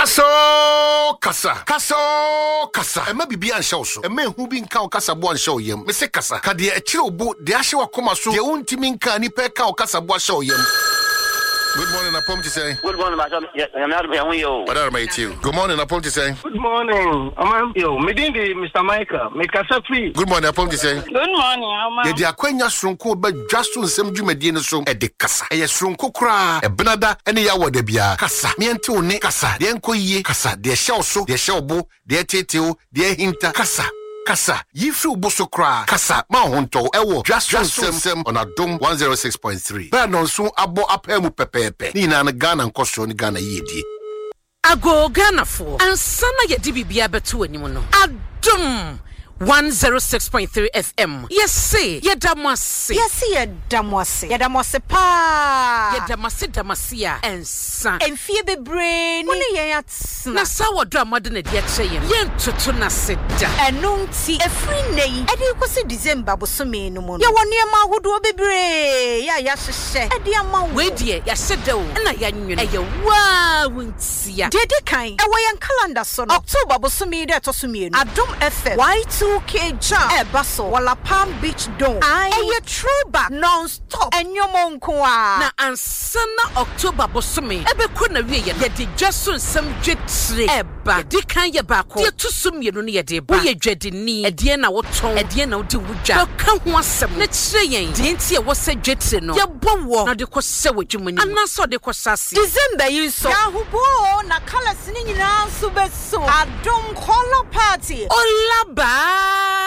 Kasa. Ema bibi ansha so. Ema hu bi nka o kasa bo ansha oyem. Me se kasa. Ka de akire obo de ahye wakoma so. De untimi nka ni pe ka o kasa bo ahye oyem. Good morning, Apom to say. Good morning, Madam. What are you? Good morning, Apom to say. Good morning, yo. Medindi, Mr. Michael. Make us free. Good morning, Apom to say. Good morning, Ye akwanya sonko ba dwaso nsem dwumadie no so e de kasa. Eye sonko kra e benada ene ya wode bia. Kasa. Miente one kasa. De enko yie kasa. De hye oso, de hye obo, de teteo, de hinta kasa. Kasa, yifri uboso kra. Kasa, ma honto, ewo. Just sem on Adom 106.3. Ba nonso abo apemu pepepe. Ni na Ghana nkoso ni Ghana yedi. Ago Ghana for. Ansana yedi bibia betu animu no. Adom 106.3 FM. Yes, say, Yedamwase. Yes, Yedamwase. Yedamwase pa. Yedamase damasia and son. And fear be brain. Only yats. Na sawa drama than a dear chain. Yen tutuna seda. And nunti a free nay. And you could see December was some mean no more. You want near ma who do be brave. Ya she. A dear ma. Wait, dear, ya said do. And I yan you. Wow, won't see ya. Dede kind. A way and calendar son. October was some me that was me. Adom FM. Y2K jam. Basso. Walla Palm Beach Dome. A throwback non-stop. And your monkwa. Na ansana October bosumi. Ebe kuna wiye. Yedi jasun sem jetri. Eba. Di kan ye bako. Di tusumi yenu ni yedi ba. Uye jedi ni. Ediye na woton. Ediye na udi wuja. Yoka huwa sem. Netre yen. Di enti ye wose jetri no. Ye bowo. Na di kwa sewe jumuni. Anaso di kwa sasi. December yuso. Ya hubo. Na kala sini na subeso. Adom Kola Party. Olaba.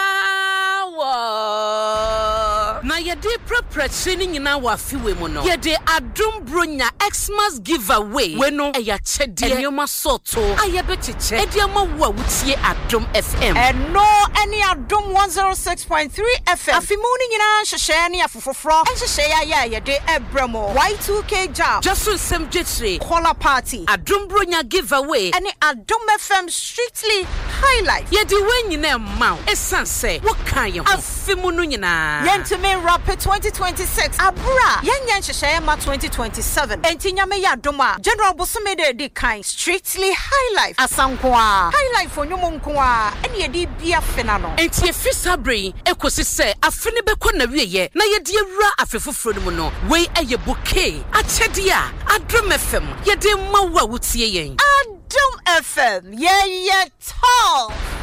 Na yede prepare nyina wa fiwe mu no yede Adom Bronya Xmas giveaway we no eya chede enyoma soto ayebetiche ediama wo a wutie Adom FM and no any Adom 106.3 FM afimuni nyina hwehwe ne afofofro enhwehwe ya yede ebramo Y2K jam Jason Sem Jetre Kola Party Adom Bronya giveaway and Adom FM strictly highlight yede we nyina ma esanse wo kan ye ho afimunu nyina yentime Rapid 2026 abra yenyen hwehwe ma 2027 entinyame ya doma General Bosomede de kind strictly highlight asankwa highlight for nyomo nkoa ene yedi bia fena no enti efisabre ekosi se afene beko na wieye na yedi ewura afefoforo no mu no we eye bouquet achede a Adom FM yedi mawa wutie yen Adom FM ye tall